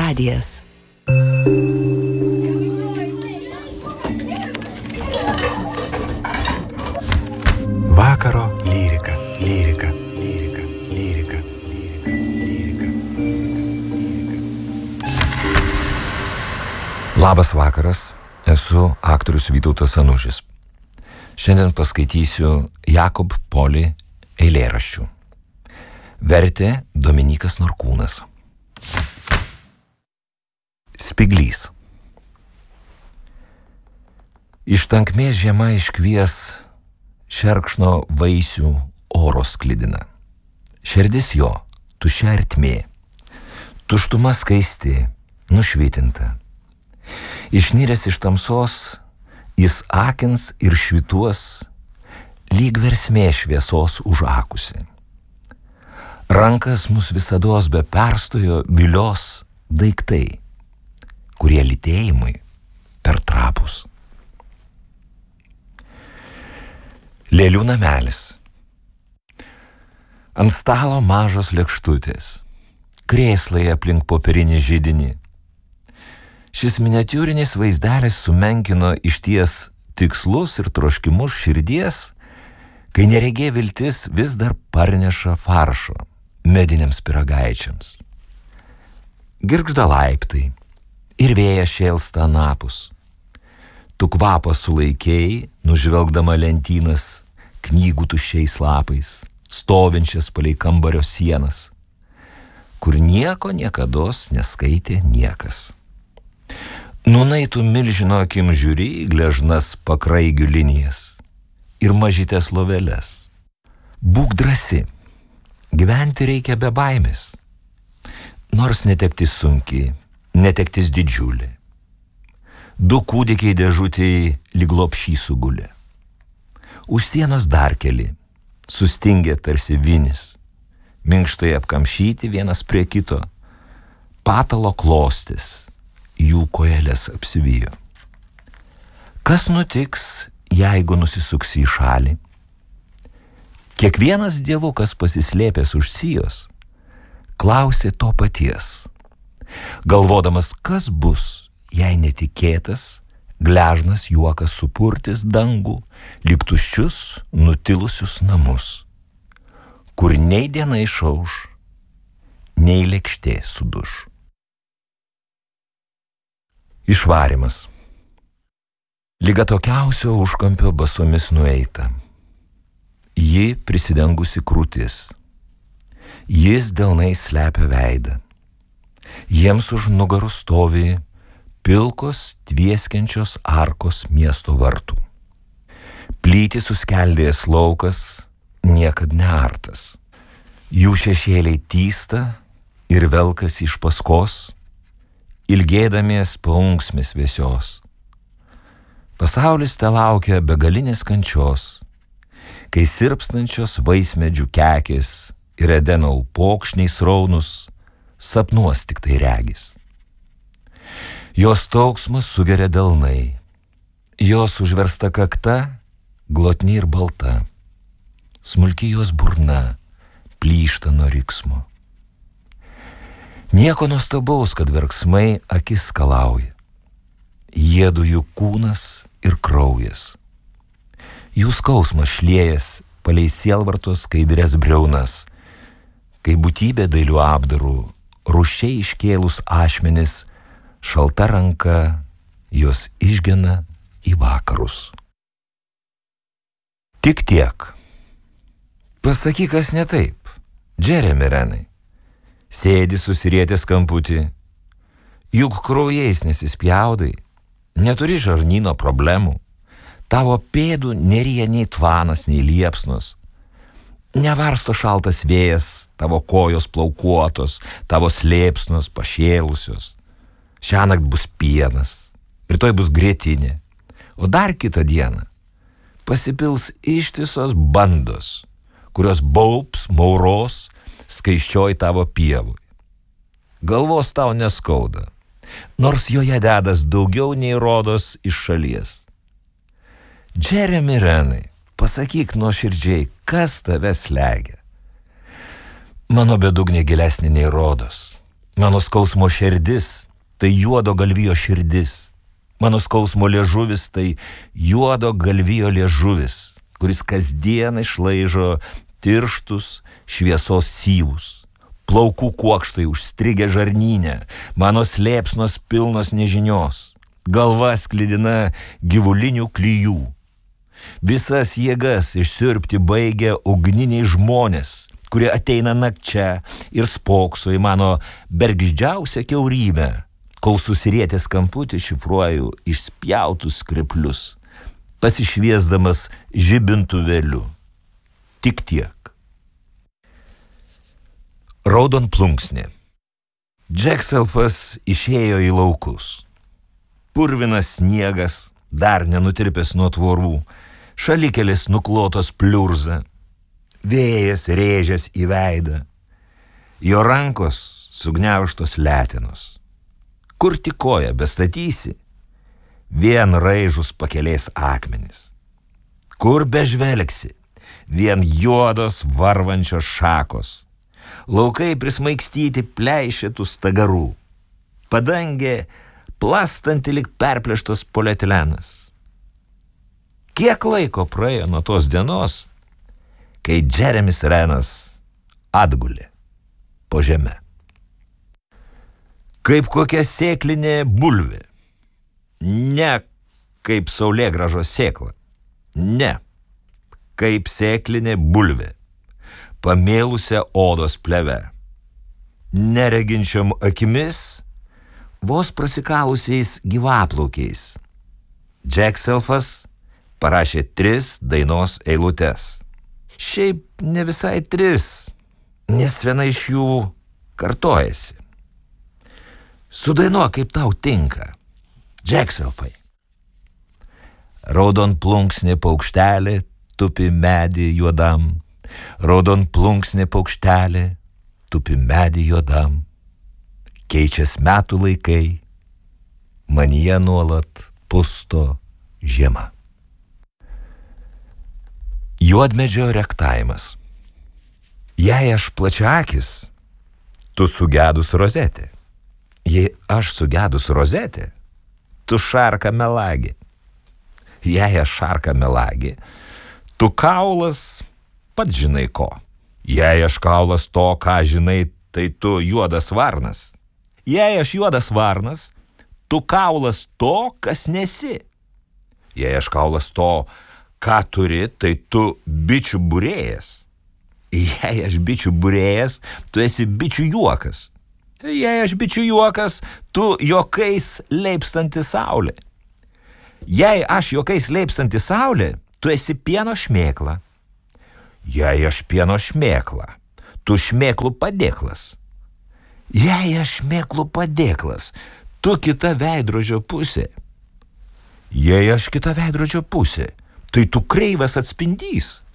radijas. Vakaro lyrika, lyrika, lyrika, lyrika, lyrika, lyrika. Labas vakaras, esu aktorius Vytautas Anužis. Šiandien paskaitysiu Jakob Poli eilėraščių. Vertė Dominykas Norkūnas. Spiglys. Iš tankmės žiema iškvies šerkšno vaisių oro sklidina. Širdis jo tuščia ertmė, tuštuma skaisti, nušvitinta. Išnyręs iš tamsos, jis akins ir švituos, lyg versmė šviesos užakusi. Rankas mus visados be perstojo vilios daiktai, kurie lytėjimui per trapus. Lėlių namelis. Ant stalo mažos lėkštutės, krėslai aplink popierinį židinį. Šis miniatiūrinis vaizdelis sumenkino išties tikslus ir troškimus širdies, kai neregė viltis vis dar parneša faršo mediniams pyragaičiams. Girgžda laiptai ir vėjas šėlsta anapus. Tu kvapą sulaikėjai, nužvelgdama lentynas knygų tuščiais lapais, stovinčias palei kambario sienas, kur nieko niekados neskaitė niekas. Nūnai tu milžino akim žiūri į gležnas pakraigių linijas ir mažytės loveles. Būk drąsi, gyventi reikia be baimės, nors netektis sunkiai, netektis didžiulė. Du kūdikiai dėžutėje lyg lopšį sugulė. Už sienos dar keli, sustingė tarsi vinis, minkštai apkamšyti vienas prie kito, patalo klostis, jų kojelės apsivijo. Kas nutiks, jeigu nusisuksi į šalį? Kiekvienas dievukas pasislėpęs už sijos klausė to paties, galvodamas, kas bus, jei netikėtas, gležnas juokas supurtis dangų, lyg tuščius, nutilusius namus, kur nei diena išauš, nei lėkštė suduš. Išvarymas. Lyg atokiausio užkampio basomis nueita. Ji prisidengusi krūtis. Jis delnais slepia veidą. Jiems už nugarų stovi pilkos tvieskiančios arkos miesto vartų. Plyti suskeldėjęs laukas niekad neartas. Jų šešėliai tysta ir velkas iš paskos, ilgėdamies paunksmės vėsios. Pasaulis te laukia begalinės kančios, kai sirpstančios vaismedžių kekės ir Edeno pokšniai sraunus sapnuos tik tai regis. Jos tauksmas sugeria delnai, jos užversta kakta, glotni ir balta, smulki jos burna plyšta nuo riksmo. Nieko nuostabaus, kad verksmai akis skalauja, jiedu jų kūnas ir kraujas. Jų skausmas šliejas palei sielvartos skaidrės briaunas, kai būtybė dailių apdarų, rūsčiai iškėlus ašmenis, šalta ranka jos išgena į vakarus. Tik tiek. Pasakyk, kas ne taip, Džeremi Renai. Sėdi susirietęs kamputį, juk kraujais nesispjaudai, neturi žarnyno problemų, tavo pėdų neryja nei tvanas, nei liepsnos. Nevarsto šaltas vėjas, tavo kojos plaukuotos, tavo slėpsnos pašėlusios. Šiąnakt bus pienas, rytoj bus grietinė, o dar kitą dieną pasipils ištisos bandos, kurios baubs, mauros, skaiščioj tavo pievui. Galvos tau neskauda, nors joje dedas daugiau nei rodos iš šalies. Džeremi Renai, pasakyk nuoširdžiai, kas tave slegia. Mano bedugnė gilesnė nei rodos, Mano skausmo širdis tai juodo galvijo širdis. Mano skausmo liežuvis tai juodo galvijo liežuvis, kuris kasdien išlaižo tirštus šviesos syvus. Plaukų kuokštai užstrigę žarnyne, mano slėpsnos pilnos nežinios, galva sklidina gyvulinių klijų. Visas jėgas išsiurbti baigia ugniniai žmonės, kurie ateina nakčia ir spokso į mano bergždžiausią kiaurybę, kol susirietęs kamputį šifruoju išspjautus skreplius, pasišviesdamas žibintuvėliu. Tik tiek. Raudonplunksnė. Džekselfas išėjo į laukus. Purvinas sniegas, dar nenutirpęs nuo tvorų, šalikelis nuklotos pliurza, vėjas rėžęs į veidą, jo rankos sugniaužtos letenos. Kur tik koją bestatysi, vien raižus pakelės akmenis. Kur bežvelgsi, vien juodos varvančios šakos. Laukai prismaigstyti pleišėtų stagarų. Padangė plastanti lyg perplėštas polietilenas. Kiek laiko praėjo nuo tos dienos, kai Džeremis Renas atgulė po žeme. Kaip kokia sėklinė bulvė. Ne kaip saulėgrąžos sėkla. Ne. Kaip sėklinė bulvė. Pamėlusią odos pleve. Nereginčiom akimis, vos prasikalusiais gyvaplaukiais. Džekselfas parašė 3 dainos eilutes. Šiaip ne visai 3, nes viena iš jų kartojasi. Sudainuok, kaip tau tinka, Džekselfai. Raudonplunksnė paukštelė tupi medį juodam. Raudonplunksnė paukštelė tupi medį juodam. Keičias metų laikai, manyje nuolat pusto žiema. Juodmedžio rektavimas. Jei aš plačiaakis, tu sugedus rozetė. Jei aš sugedus rozetė, tu šarka melagė. Jei aš šarka melagė, tu kaulas pats žinai ko. Jei aš kaulas to, ką žinai, tai tu juodas varnas. Jei aš juodas varnas, tu kaulas to, kas nesi. Jei aš kaulas to, ką turi, tai tu bičių būrėjas. Jei aš bičių būrėjas, tu esi bičių juokas. Jei aš bičių juokas, tu juokais leipstanti saulė. Jei aš juokais leipstanti saulė, tu esi pieno šmėkla. Jei aš pieno šmėkla, tu šmėklų padėklas. Jei aš šmėklų padėklas, tu kita veidrodžio pusė. Jei aš kita veidrodžio pusė, tai tu kreivas atspindys.